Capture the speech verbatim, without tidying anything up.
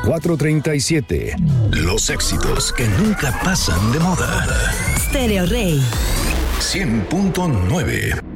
cuatro treinta y siete. Los éxitos que nunca pasan de moda. Stereo Rey. cien punto nueve.